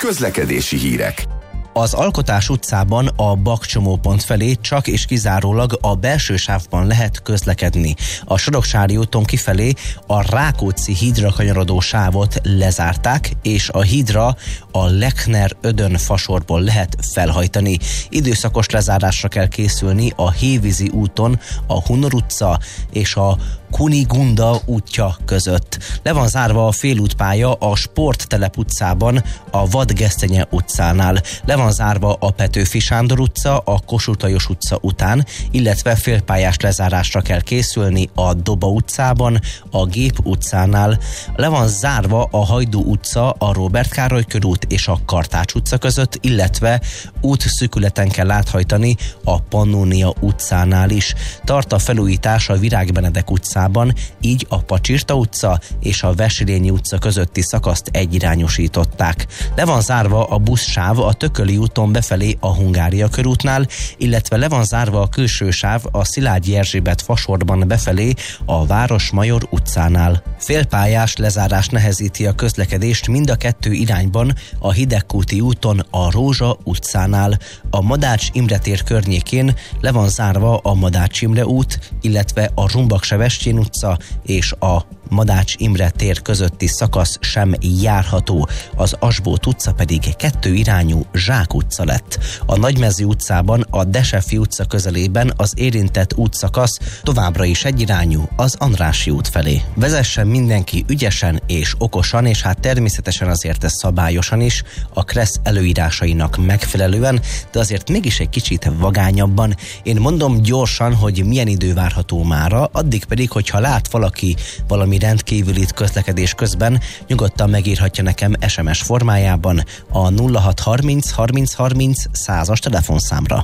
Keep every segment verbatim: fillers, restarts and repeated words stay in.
Közlekedési hírek. Az Alkotás utcában a Bakcsomópont felé csak és kizárólag a belső sávban lehet közlekedni. A Soroksári úton kifelé a Rákóczi hídra kanyarodó sávot lezárták, és a hídra a Lechner-Ödön fasorból lehet felhajtani. Időszakos lezárásra kell készülni a Hévízi úton a Hunor utca és a Kunigunda útja között. Le van zárva a félútpálya a Sporttelep utcában, a Vadgesztenye utcánál. Le van zárva a Petőfi Sándor utca, a Kossuth Lajos utca után, illetve félpályás lezárásra kell készülni a Doba utcában, a Gép utcánál. Le van zárva a Hajdú utca, a Róbert Károly körút és a Kartács utca között, illetve útszűkületen kell áthajtani a Pannónia utcánál is. Tart a felújítás a Virág Benedek utcában, így a Pacsirta utca és a Veselényi utca közötti szakaszt egyirányosították. Le van zárva a buszsáv a Tököli úton befelé a Hungária körútnál, illetve le van zárva a külső sáv a Szilágyi Erzsébet fasorban befelé a Városmajor utcánál. Félpályás lezárás nehezíti a közlekedést mind a kettő irányban a Hidegkúti úton a Rózsa utcánál. A Madács Imre tér környékén le van zárva a Madács Imre út, illetve a Zsumbak-Sebestyén utca és a Madács Imre tér közötti szakasz sem járható, az Asbót utca pedig kettő irányú Zsák utca lett. A Nagymező utcában a Desefi utca közelében az érintett útszakasz továbbra is egyirányú az Andrássy út felé. Vezessen mindenki ügyesen és okosan, és hát természetesen azért ez szabályosan is, a Kressz előírásainak megfelelően, de azért mégis egy kicsit vagányabban. Én mondom gyorsan, hogy milyen idő várható mára, addig pedig, hogyha lát valaki valami rendkívülit közlekedés közben, nyugodtan megírhatja nekem es em es formájában a nulla hat harminc harminc harminc százas telefonszámra.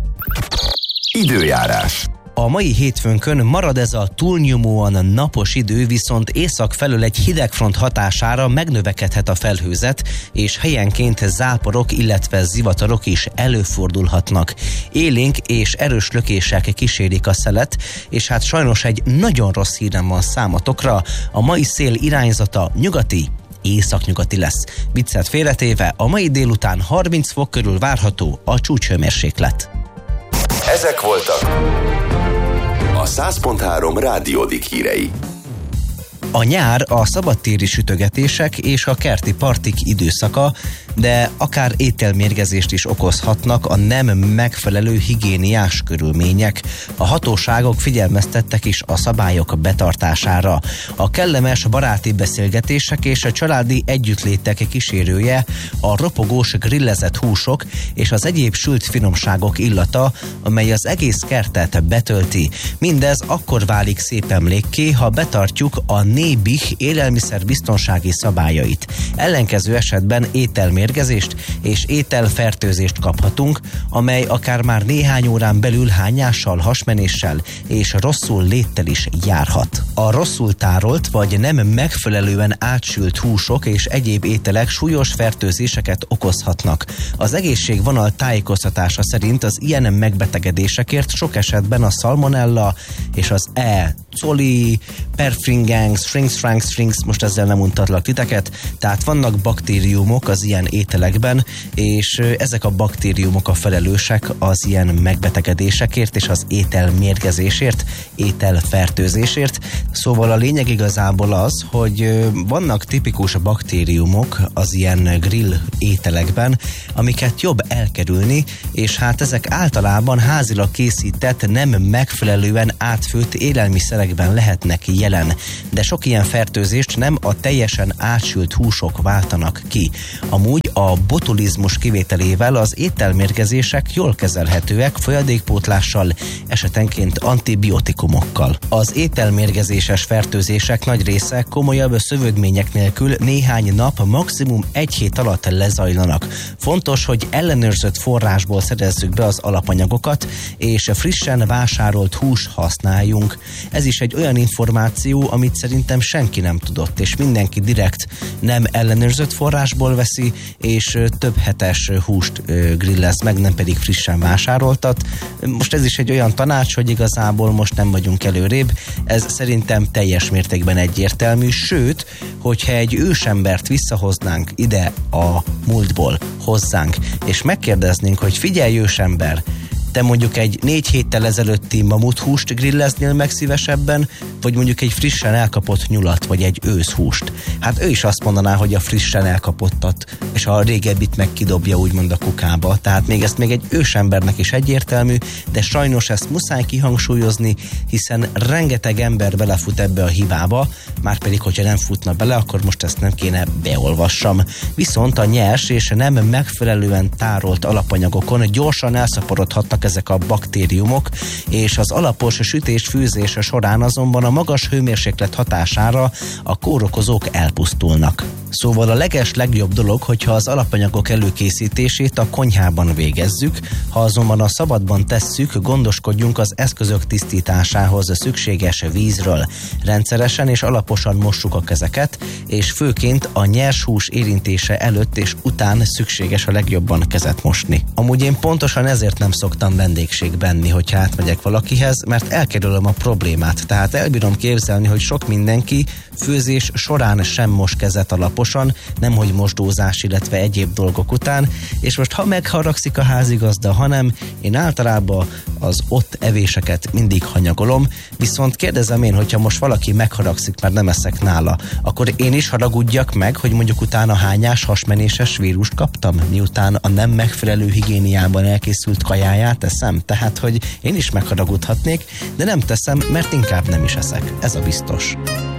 Időjárás. A mai hétfőnkön marad ez a túlnyomóan napos idő, viszont észak felől egy hidegfront hatására megnövekedhet a felhőzet, és helyenként záporok, illetve zivatarok is előfordulhatnak. Élénk és erős lökések kísérik a szelet, és hát sajnos egy nagyon rossz hírem van számotokra, a mai szél irányzata nyugati, északnyugati lesz. Viccet félretéve, a mai délután harminc fok körül várható a csúcshőmérséklet. Ezek voltak a száz pont három Rádiódik hírei. A nyár a szabadtéri sütögetések és a kerti partik időszaka, de akár ételmérgezést is okozhatnak a nem megfelelő higiéniás körülmények. A hatóságok figyelmeztettek is a szabályok betartására. A kellemes baráti beszélgetések és a családi együttlétek kísérője a ropogós grillezett húsok és az egyéb sült finomságok illata, amely az egész kertet betölti. Mindez akkor válik szép emlékké, ha betartjuk a Nébih élelmiszerbiztonsági szabályait. Ellenkező esetben ételmérgezést és ételfertőzést kaphatunk, amely akár már néhány órán belül hányással, hasmenéssel és rosszul léttel is járhat. A rosszul tárolt vagy nem megfelelően átsült húsok és egyéb ételek súlyos fertőzéseket okozhatnak. Az egészségvonal tájékoztatása szerint az ilyen megbetegedésekért sok esetben a szalmonella és az E. coli, perfringens, strings, franks, strings, most ezzel nem untatlak titeket, tehát vannak baktériumok az ilyen ételekben, és ezek a baktériumok a felelősek az ilyen megbetegedésekért és az ételmérgezésért, ételfertőzésért. Szóval a lényeg igazából az, hogy vannak tipikus baktériumok az ilyen grill ételekben, amiket jobb elkerülni, és hát ezek általában házilag készített, nem megfelelően átfőtt élelmiszerekben lehetnek jelen. De sok ilyen fertőzést nem a teljesen átsült húsok váltanak ki. Amúgy a botulizmus kivételével az ételmérgezések jól kezelhetőek folyadékpótlással, esetenként antibiotikumokkal. Az ételmérgezéses fertőzések nagy része komolyabb szövődmények nélkül néhány nap, maximum egy hét alatt lezajlanak. Fontos, hogy ellenőrzött forrásból szerezzük be az alapanyagokat, és frissen vásárolt hús használjunk. Ez is egy olyan információ, amit szerintem senki nem tudott, és mindenki direkt nem ellenőrzött forrásból veszi, és több hetes húst grillez meg, nem pedig frissen vásároltat. Most ez is egy olyan tanács, hogy igazából most nem vagyunk előrébb. Ez szerintem teljes mértékben egyértelmű, sőt, hogyha egy ősembert visszahoznánk ide a múltból hozzánk, és megkérdeznénk, hogy figyelj ősember, te mondjuk egy négy héttel ezelőtti mamuthúst grilleznél meg szívesebben, vagy mondjuk egy frissen elkapott nyulat, vagy egy őszhúst. Hát ő is azt mondaná, hogy a frissen elkapottat, és a régebbit meg kidobja úgymond a kukába. Tehát még ezt még egy ősembernek is egyértelmű, de sajnos ezt muszáj kihangsúlyozni, hiszen rengeteg ember belefut ebbe a hibába, márpedig, hogyha nem futna bele, akkor most ezt nem kéne beolvassam. Viszont a nyers és nem megfelelően tárolt alapanyagokon gyorsan elszaporodhatnak ezek a baktériumok, és az alapos sütés főzése során azonban a magas hőmérséklet hatására a kórokozók elpusztulnak. Szóval a leges legjobb dolog, hogyha az alapanyagok előkészítését a konyhában végezzük, ha azonban a szabadban tesszük, gondoskodjunk az eszközök tisztításához szükséges vízről. Rendszeresen és alaposan mossuk a kezeket, és főként a nyers hús érintése előtt és után szükséges a legjobban kezet mosni. Amúgy én pontosan ezért nem szoktam vendégségbe enni, hogyha átmegyek valakihez, mert elkerülöm a problémát. Tehát elbírom képzelni, hogy sok mindenki főzés során sem mos kezet alaposan, nemhogy mosdózás, illetve egyéb dolgok után, és most ha megharagszik a házigazda, hanem én általában az ott evéseket mindig hanyagolom, viszont kérdezem én, hogyha most valaki megharagszik, mert nem eszek nála, akkor én is haragudjak meg, hogy mondjuk utána hányás hasmenéses vírust kaptam, miután a nem megfelelő higiéniában elkészült kajáját eszem, tehát hogy én is megharagudhatnék, de nem teszem, mert inkább nem is eszek. Ez a biztos.